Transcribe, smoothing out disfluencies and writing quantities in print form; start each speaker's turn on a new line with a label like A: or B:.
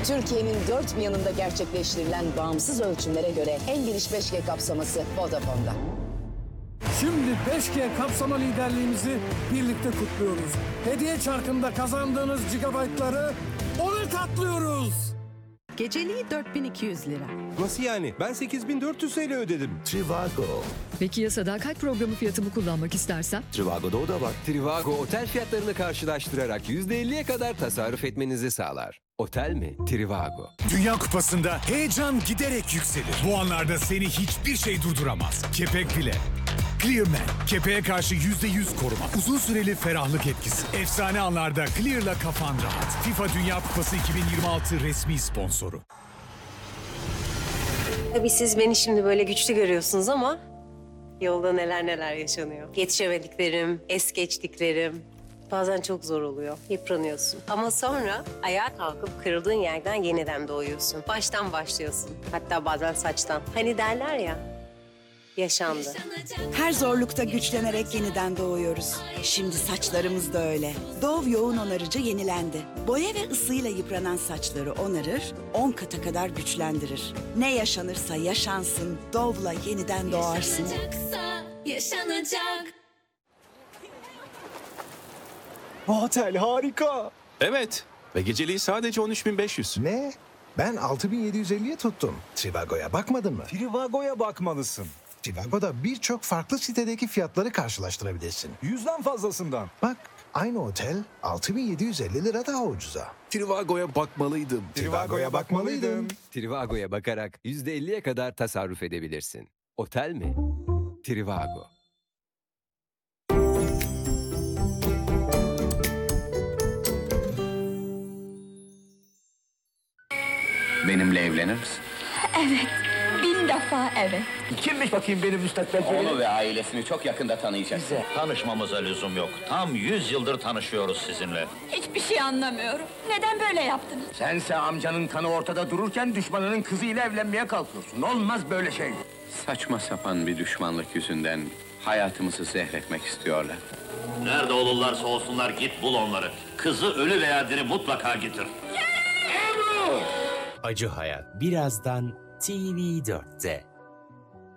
A: Türkiye'nin dört bir yanında gerçekleştirilen bağımsız ölçümlere göre en geniş 5G kapsaması Vodafone'da.
B: Şimdi 5G kapsama liderliğimizi birlikte kutluyoruz. Hediye çarkında kazandığınız gigabaytları 10'a katlıyoruz.
C: Geceliği 4200 lira.
D: Nasıl yani? Ben 8400 TL ödedim.
E: Trivago.
F: Peki ya sadakat programı fiyatımı kullanmak istersem?
E: Trivago'da o da var.
D: Trivago otel fiyatlarını karşılaştırarak %50'ye kadar tasarruf etmenizi sağlar. Otel mi? Trivago.
G: Dünya Kupası'nda heyecan giderek yükselir. Bu anlarda seni hiçbir şey durduramaz. Kepek bile. Clearman, kepeğe karşı %100 koruma. Uzun süreli ferahlık etkisi. Efsane anlarda Clear'la kafan rahat. FIFA Dünya Kupası 2026 resmi sponsoru.
H: Tabii siz beni şimdi böyle güçlü görüyorsunuz ama yolda neler neler yaşanıyor. Yetişemediklerim, es geçtiklerim. Bazen çok zor oluyor. Yıpranıyorsun. Ama sonra ayağa kalkıp kırıldığın yerden yeniden doğuyorsun. Baştan başlıyorsun. Hatta bazen saçtan. Hani derler ya, yaşandı.
I: Her zorlukta güçlenerek yeniden doğuyoruz. Şimdi saçlarımız da öyle. Dove yoğun onarıcı yenilendi. Boya ve ısıyla yıpranan saçları onarır, 10 kata kadar güçlendirir. Ne yaşanırsa yaşansın, Dove'la yeniden doğarsın.
J: Yaşanacak.
K: Otel harika.
L: Evet ve geceliği sadece 13.500.
K: Ne? Ben 6.750'ye tuttum. Trivago'ya bakmadın mı? Trivago'ya bakmalısın. Trivago'da birçok farklı sitedeki fiyatları karşılaştırabilirsin. 100'den fazlasından. Bak, aynı otel 6.750 lira daha ucuza.
L: Trivago'ya bakmalıydım.
K: Trivago'ya bakmalıydın.
D: Trivago'ya bakarak %50'ye kadar tasarruf edebilirsin. Otel mi? Trivago.
M: Benimle evlenir misin?
J: Evet. 1000 defa evet.
M: Kimmiş bakayım benim müstakbel gelinim? Onu ve ailesini çok yakında tanıyacaksın.
N: Tanışmamıza lüzum yok. Tam 100 yıldır tanışıyoruz sizinle.
J: Hiçbir şey anlamıyorum. Neden böyle yaptınız?
M: Sense amcanın kanı ortada dururken düşmanının kızıyla evlenmeye kalkıyorsun. Olmaz böyle şey. Saçma sapan bir düşmanlık yüzünden hayatımızı zehretmek istiyorlar.
N: Nerede olurlarsa olsunlar git bul onları. Kızı ölü veya diri mutlaka getir.
O: Acı Hayat birazdan TV4'te.